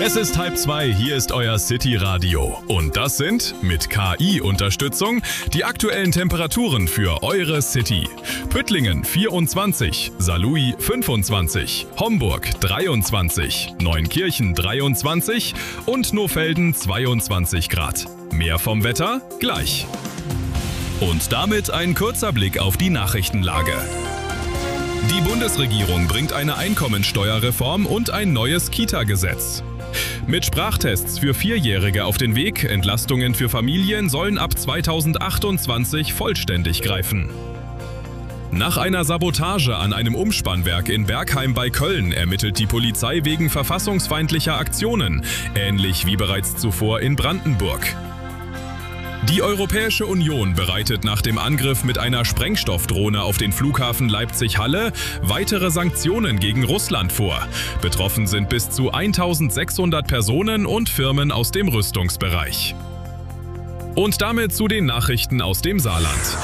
Es ist 1:30, hier ist euer City Radio. Und das sind, mit KI-Unterstützung, die aktuellen Temperaturen für eure City. Püttlingen 24, Saarlouis 25, Homburg 23, Neunkirchen 23 und Nohfelden 22 Grad. Mehr vom Wetter gleich. Und damit ein kurzer Blick auf die Nachrichtenlage. Die Bundesregierung bringt eine Einkommensteuerreform und ein neues Kita-Gesetz. Mit Sprachtests für Vierjährige auf den Weg, Entlastungen für Familien sollen ab 2028 vollständig greifen. Nach einer Sabotage an einem Umspannwerk in Bergheim bei Köln ermittelt die Polizei wegen verfassungsfeindlicher Aktionen, ähnlich wie bereits zuvor in Brandenburg. Die Europäische Union bereitet nach dem Angriff mit einer Sprengstoffdrohne auf den Flughafen Leipzig-Halle weitere Sanktionen gegen Russland vor. Betroffen sind bis zu 1600 Personen und Firmen aus dem Rüstungsbereich. Und damit zu den Nachrichten aus dem Saarland.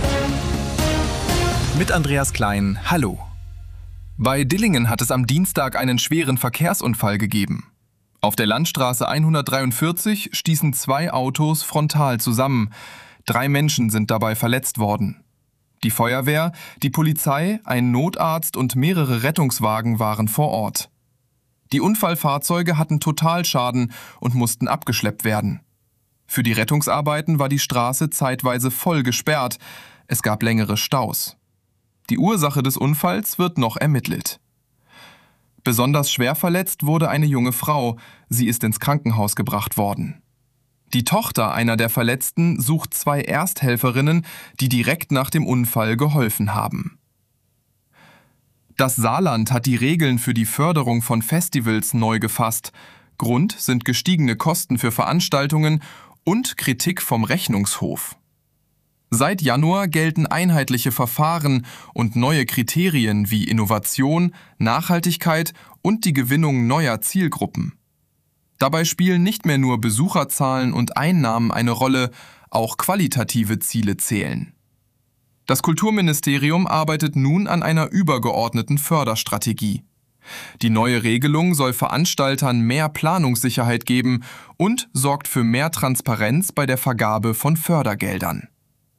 Mit Andreas Klein, hallo. Bei Dillingen hat es am Dienstag einen schweren Verkehrsunfall gegeben. Auf der Landstraße 143 stießen 2 Autos frontal zusammen. 3 Menschen sind dabei verletzt worden. Die Feuerwehr, die Polizei, ein Notarzt und mehrere Rettungswagen waren vor Ort. Die Unfallfahrzeuge hatten Totalschaden und mussten abgeschleppt werden. Für die Rettungsarbeiten war die Straße zeitweise voll gesperrt. Es gab längere Staus. Die Ursache des Unfalls wird noch ermittelt. Besonders schwer verletzt wurde eine junge Frau. Sie ist ins Krankenhaus gebracht worden. Die Tochter einer der Verletzten sucht 2 Ersthelferinnen, die direkt nach dem Unfall geholfen haben. Das Saarland hat die Regeln für die Förderung von Festivals neu gefasst. Grund sind gestiegene Kosten für Veranstaltungen und Kritik vom Rechnungshof. Seit Januar gelten einheitliche Verfahren und neue Kriterien wie Innovation, Nachhaltigkeit und die Gewinnung neuer Zielgruppen. Dabei spielen nicht mehr nur Besucherzahlen und Einnahmen eine Rolle, auch qualitative Ziele zählen. Das Kulturministerium arbeitet nun an einer übergeordneten Förderstrategie. Die neue Regelung soll Veranstaltern mehr Planungssicherheit geben und sorgt für mehr Transparenz bei der Vergabe von Fördergeldern.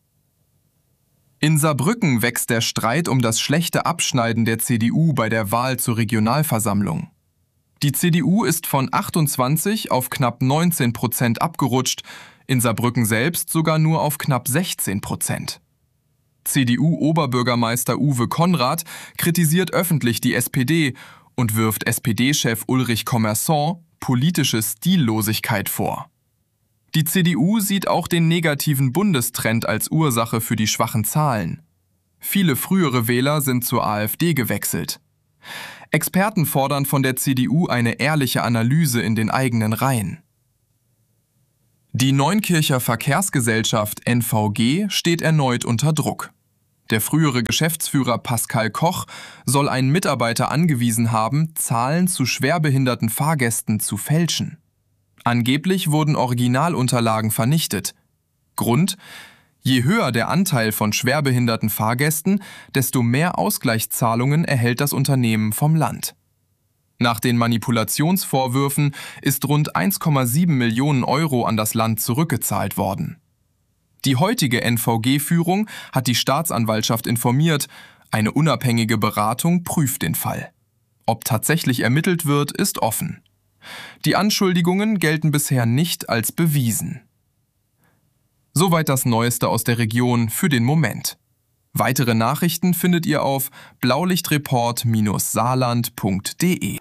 In Saarbrücken wächst der Streit um das schlechte Abschneiden der CDU bei der Wahl zur Regionalversammlung. Die CDU ist von 28 auf knapp 19% abgerutscht, in Saarbrücken selbst sogar nur auf knapp 16%. CDU-Oberbürgermeister Uwe Konrad kritisiert öffentlich die SPD und wirft SPD-Chef Ulrich Commerçon politische Stillosigkeit vor. Die CDU sieht auch den negativen Bundestrend als Ursache für die schwachen Zahlen. Viele frühere Wähler sind zur AfD gewechselt. Experten fordern von der CDU eine ehrliche Analyse in den eigenen Reihen. Die Neunkircher Verkehrsgesellschaft NVG steht erneut unter Druck. Der frühere Geschäftsführer Pascal Koch soll einen Mitarbeiter angewiesen haben, Zahlen zu schwerbehinderten Fahrgästen zu fälschen. Angeblich wurden Originalunterlagen vernichtet. Grund: Je höher der Anteil von schwerbehinderten Fahrgästen, desto mehr Ausgleichszahlungen erhält das Unternehmen vom Land. Nach den Manipulationsvorwürfen ist rund 1,7 Millionen Euro an das Land zurückgezahlt worden. Die heutige NVG-Führung hat die Staatsanwaltschaft informiert, eine unabhängige Beratung prüft den Fall. Ob tatsächlich ermittelt wird, ist offen. Die Anschuldigungen gelten bisher nicht als bewiesen. Soweit das Neueste aus der Region für den Moment. Weitere Nachrichten findet ihr auf blaulichtreport-saarland.de.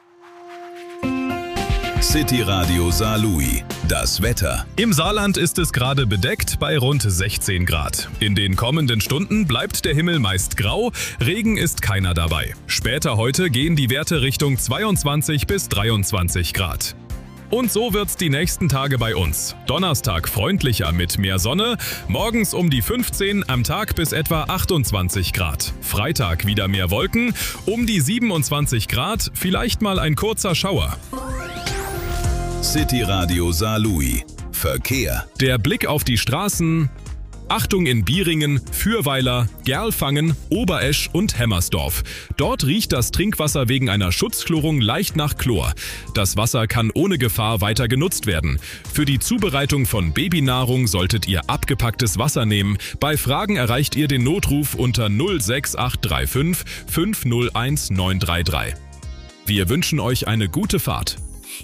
City Radio Saarlouis. Das Wetter. Im Saarland ist es gerade bedeckt bei rund 16 Grad. In den kommenden Stunden bleibt der Himmel meist grau, Regen ist keiner dabei. Später heute gehen die Werte Richtung 22 bis 23 Grad. Und so wird's die nächsten Tage bei uns. Donnerstag freundlicher mit mehr Sonne, morgens um die 15, am Tag bis etwa 28 Grad. Freitag wieder mehr Wolken, um die 27 Grad, vielleicht mal ein kurzer Schauer. City Radio Saarlouis. Verkehr. Der Blick auf die Straßen. Achtung in Bieringen, Fürweiler, Gerlfangen, Oberesch und Hemmersdorf. Dort riecht das Trinkwasser wegen einer Schutzchlorung leicht nach Chlor. Das Wasser kann ohne Gefahr weiter genutzt werden. Für die Zubereitung von Babynahrung solltet ihr abgepacktes Wasser nehmen. Bei Fragen erreicht ihr den Notruf unter 06835 501 933. Wir wünschen euch eine gute Fahrt.